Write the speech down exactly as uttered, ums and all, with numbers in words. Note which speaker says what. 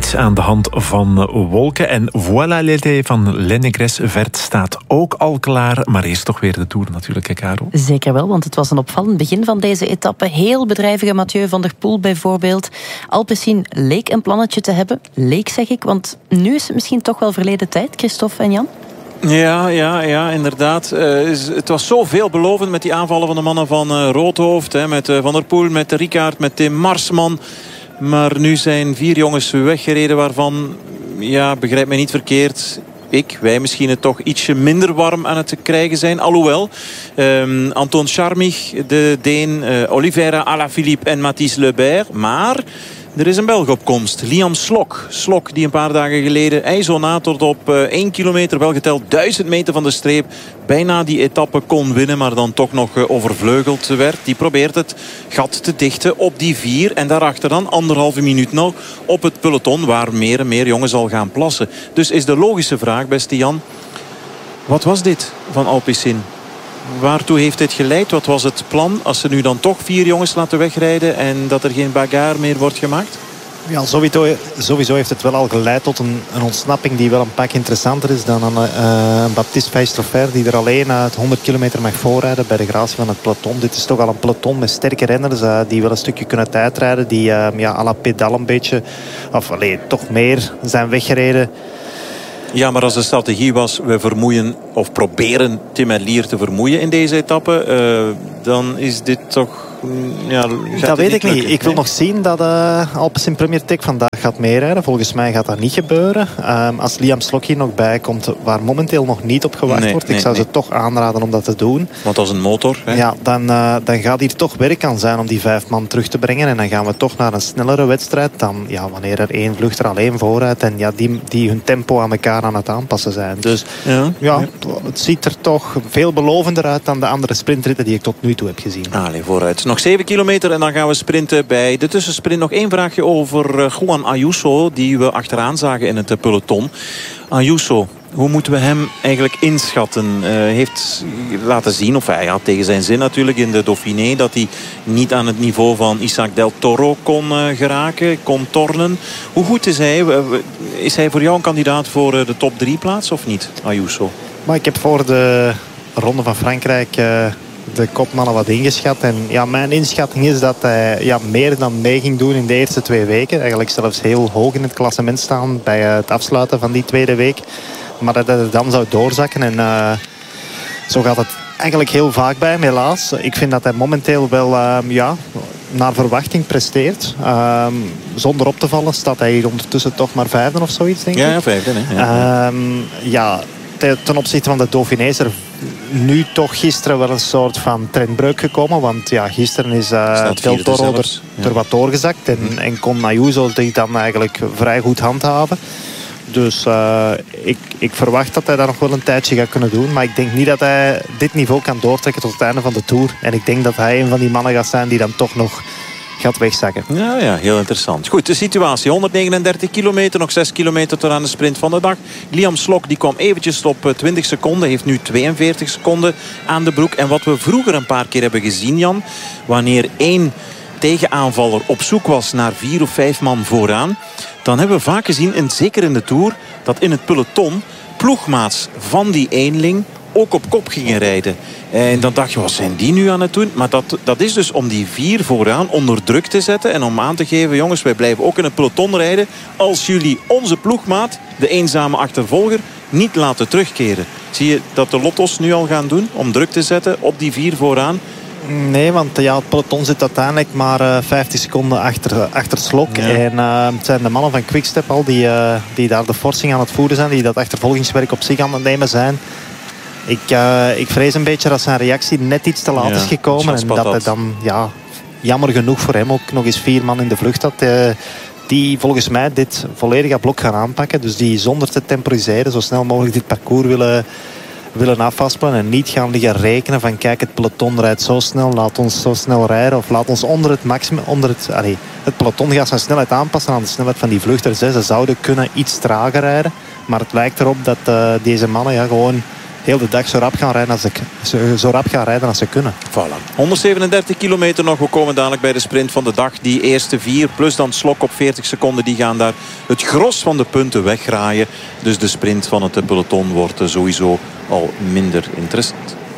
Speaker 1: niets aan de hand van wolken. En voilà, l'été van Lennegres Vert staat ook al klaar. Maar eerst toch weer de Tour natuurlijk, hè, Karel?
Speaker 2: Zeker wel, want het was een opvallend begin van deze etappe. Heel bedrijvige Mathieu van der Poel bijvoorbeeld. Alpecin leek een plannetje te hebben. Leek, zeg ik, want nu is het misschien toch wel verleden tijd, Christophe en Jan?
Speaker 3: Ja, ja, ja, inderdaad. Uh, het was zo veelbelovend met die aanvallen van de mannen van uh, Roodhoofd. Hè, met uh, Van der Poel, met Rickaert, met Tim Marsman. Maar nu zijn vier jongens weggereden waarvan, ja, begrijp mij niet verkeerd, ik, wij misschien het toch ietsje minder warm aan het krijgen zijn. Alhoewel, um, Anton Charmich, de Deen, uh, Oliveira Alaphilippe en Mathys Lebert. Maar er is een Belg op komst. Liam Slok. Slok die een paar dagen geleden ijzona tot op uh, één kilometer, wel geteld duizend meter van de streep, bijna die etappe kon winnen, maar dan toch nog uh, overvleugeld werd. Die probeert het gat te dichten op die vier. En daarachter dan anderhalve minuut nog op het peloton, waar meer en meer jongens al gaan plassen. Dus is de logische vraag, beste Jan, wat was dit van Alpecin? Waartoe heeft dit geleid? Wat was het plan als ze nu dan toch vier jongens laten wegrijden en dat er geen bagarre meer wordt gemaakt?
Speaker 4: Ja, sowieso, sowieso heeft het wel al geleid tot een, een ontsnapping die wel een pak interessanter is dan een, uh, een Baptiste Feistrefer die er alleen uh, het honderd kilometer mag voorrijden bij de gratie van het peloton. Dit is toch al een peloton met sterke renners uh, die wel een stukje kunnen tijdrijden. Die uh, ja, à la pedal een beetje, of allee, toch meer zijn weggereden.
Speaker 3: Ja, maar als de strategie was, we vermoeien of proberen Tim Merlier te vermoeien in deze etappe, uh, dan is dit toch... Ja,
Speaker 4: dat weet ik niet. Ik wil nog zien dat uh, Alpecin Premier Tech vandaag gaat meerijden. Volgens mij gaat dat niet gebeuren. Um, als Liam Slok hier nog bij komt, waar momenteel nog niet op gewacht
Speaker 3: nee,
Speaker 4: wordt.
Speaker 3: nee,
Speaker 4: ik zou
Speaker 3: nee.
Speaker 4: ze toch aanraden om dat te doen.
Speaker 3: Want als een motor... Hè?
Speaker 4: Ja, dan, uh, dan gaat hier toch werk aan zijn om die vijf man terug te brengen. En dan gaan we toch naar een snellere wedstrijd dan ja, wanneer er één vlucht er alleen vooruit. En ja, die, die hun tempo aan elkaar aan het aanpassen zijn. Dus ja, ja, het ziet er toch veelbelovender uit dan de andere sprintritten die ik tot nu toe heb gezien.
Speaker 3: Allee, vooruit. Nog zeven kilometer en dan gaan we sprinten bij de tussensprint. Nog één vraagje over Juan Ayuso, die we achteraan zagen in het peloton. Ayuso, hoe moeten we hem eigenlijk inschatten? Uh, heeft laten zien, of hij had tegen zijn zin natuurlijk in de Dauphiné, dat hij niet aan het niveau van Isaac Del Toro kon uh, geraken, kon tornen. Hoe goed is hij? Is hij voor jou een kandidaat voor uh, de top drie plaats of niet, Ayuso?
Speaker 4: Maar ik heb voor de Ronde van Frankrijk... Uh... de kopmannen wat ingeschat. En ja, mijn inschatting is dat hij ja, meer dan mee ging doen in de eerste twee weken. Eigenlijk zelfs heel hoog in het klassement staan bij het afsluiten van die tweede week. Maar dat hij dan zou doorzakken. En uh, zo gaat het eigenlijk heel vaak bij hem, helaas. Ik vind dat hij momenteel wel uh, ja, naar verwachting presteert. Uh, zonder op te vallen staat hij hier ondertussen toch maar vijfde of zoiets, denk ik.
Speaker 3: Ja, ja vijfde. Hè? Ja.
Speaker 4: Uh, ja, ten opzichte van de Dauphiné is er nu toch gisteren wel een soort van trendbreuk gekomen. Want ja, gisteren is uh, Del Toro er, ja. er wat doorgezakt. En, mm. en kon Ayuso zich dan eigenlijk vrij goed handhaven. Dus uh, ik, ik verwacht dat hij dat nog wel een tijdje gaat kunnen doen. Maar ik denk niet dat hij dit niveau kan doortrekken tot het einde van de Tour. En ik denk dat hij een van die mannen gaat zijn die dan toch nog gaat wegzakken.
Speaker 3: Ja, ja, heel interessant. Goed, de situatie. honderdnegenendertig kilometer, nog zes kilometer tot aan de sprint van de dag. Liam Slok die kwam eventjes op twintig seconden. Heeft nu tweeënveertig seconden aan de broek. En wat we vroeger een paar keer hebben gezien, Jan, wanneer één tegenaanvaller op zoek was naar vier of vijf man vooraan, dan hebben we vaak gezien, en zeker in de Tour, dat in het peloton ploegmaats van die eenling ook op kop gingen rijden. En dan dacht je, wat zijn die nu aan het doen? Maar dat, dat is dus om die vier vooraan onder druk te zetten en om aan te geven, jongens, wij blijven ook in het peloton rijden als jullie onze ploegmaat, de eenzame achtervolger, niet laten terugkeren. Zie je dat de Lotto's nu al gaan doen om druk te zetten op die vier vooraan?
Speaker 4: Nee, want ja, het peloton zit uiteindelijk maar uh, vijftig seconden achter, achter Slok. Ja. En uh, het zijn de mannen van Quickstep al die, uh, die daar de forcing aan het voeren zijn, die dat achtervolgingswerk op zich aan het nemen zijn. Ik, uh, ik vrees een beetje dat zijn reactie net iets te laat ja, is gekomen. En dat hij dan, ja, jammer genoeg voor hem ook nog eens vier man in de vlucht had. Uh, die volgens mij dit volledige blok gaan aanpakken. Dus die zonder te temporiseren zo snel mogelijk dit parcours willen, willen afhaspelen. En niet gaan liggen rekenen van kijk, het peloton rijdt zo snel, laat ons zo snel rijden. Of laat ons onder het maximum, onder het, allee, het peloton gaat zijn snelheid aanpassen aan de snelheid van die vluchters. Ze zouden kunnen iets trager rijden. Maar het lijkt erop dat uh, deze mannen ja, gewoon heel de dag zo rap gaan rijden als ze, zo, zo rap gaan rijden als ze kunnen.
Speaker 3: Voilà. honderdzevenendertig kilometer nog. We komen dadelijk bij de sprint van de dag. Die eerste vier plus dan Slok op veertig seconden. Die gaan daar het gros van de punten weggraaien. Dus de sprint van het peloton wordt sowieso al minder interessant.